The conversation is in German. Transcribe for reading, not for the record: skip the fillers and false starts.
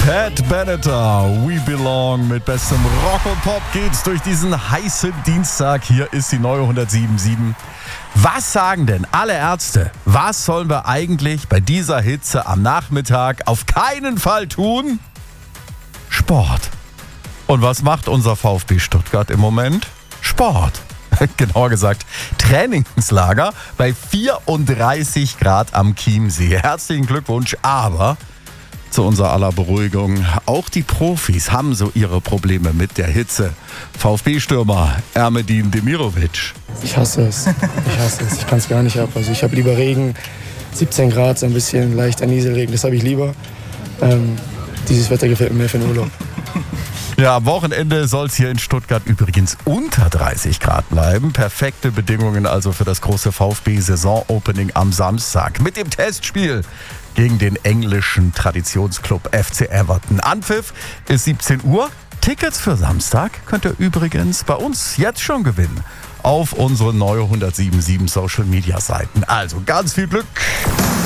Pat Benatar, We Belong. Mit bestem Rock und Pop geht's durch diesen heißen Dienstag. Hier ist die neue 107.7. Was sagen denn alle Ärzte? Was sollen wir eigentlich bei dieser Hitze am Nachmittag auf keinen Fall tun? Sport. Und was macht unser VfB Stuttgart im Moment? Sport. Genauer gesagt, Trainingslager bei 34 Grad am Chiemsee. Herzlichen Glückwunsch, aber zu unserer aller Beruhigung, auch die Profis haben so ihre Probleme mit der Hitze. VfB-Stürmer Ermedin Demirovic. Ich hasse es. Ich kann es gar nicht ab. Also ich habe lieber Regen, 17 Grad, so ein bisschen leichter Nieselregen, das habe ich lieber. Dieses Wetter gefällt mir mehr für den Urlaub. Ja, am Wochenende soll es hier in Stuttgart übrigens unter 30 Grad bleiben. Perfekte Bedingungen also für das große VfB-Saison-Opening am Samstag. Mit dem Testspiel gegen den englischen Traditionsclub FC Everton. Anpfiff ist 17 Uhr. Tickets für Samstag könnt ihr übrigens bei uns jetzt schon gewinnen. Auf unseren neue 107.7 Social Media Seiten. Also ganz viel Glück.